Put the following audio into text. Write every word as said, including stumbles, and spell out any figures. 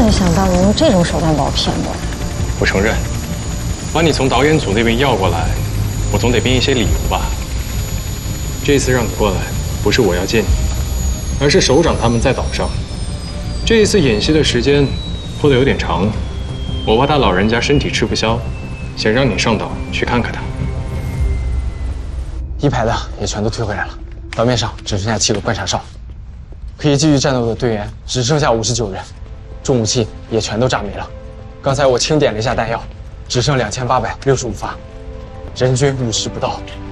没想到你用这种手段把我骗过来。 我承认，把你从导演组那边要过来，我总得编一些理由吧。这次让你过来，不是我要见你，而是首长他们在岛上。这一次演戏的时间拖得有点长，我怕他老人家身体吃不消，想让你上岛去看看他。 一排的也全都退回来了，岛面上只剩下七个观察哨，可以继续战斗的队员只剩下五十九人，重武器也全都炸没了。刚才我清点了一下弹药，只剩两千八百六十五发，人均五十不到。